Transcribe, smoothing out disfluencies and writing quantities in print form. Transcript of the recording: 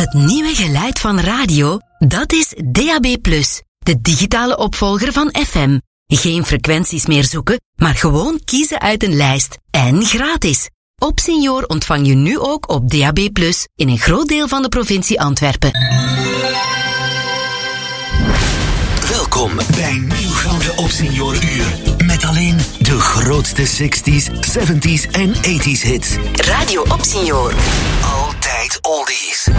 Het nieuwe geluid van radio, dat is DAB+, de digitale opvolger van FM. Geen frequenties meer zoeken, maar gewoon kiezen uit een lijst. En gratis. Op Senior ontvang je nu ook op DAB+, in een groot deel van de provincie Antwerpen. Welkom bij Nieuw Gouden op Senior Uur. Met alleen de grootste 60s, 70s en 80s hits. Radio op Senior. Altijd oldies.